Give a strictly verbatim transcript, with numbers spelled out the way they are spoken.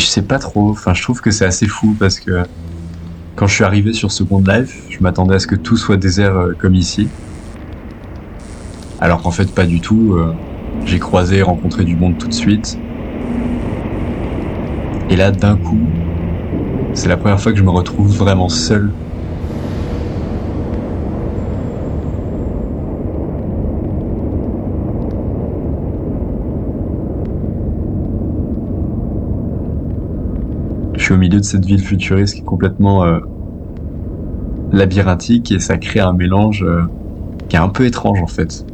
je sais pas trop, enfin je trouve que c'est assez fou parce que quand je suis arrivé sur Second Life, je m'attendais à ce que tout soit désert euh, comme ici. Alors qu'en fait pas du tout. euh, j'ai croisé et rencontré du monde tout de suite. Et là d'un coup, c'est la première fois que je me retrouve vraiment seul. Je suis au milieu de cette ville futuriste qui est complètement euh, labyrinthique et ça crée un mélange euh, qui est un peu étrange en fait.